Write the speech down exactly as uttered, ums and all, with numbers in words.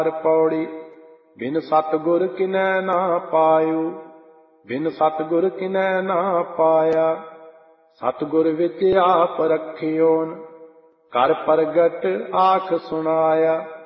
पौड़ी बिन सतगुर किनै ना पायु, बिन सतगुर किनै ना पाया। सतगुर विच आप रखियोन, कर प्रगट आख सुनाया।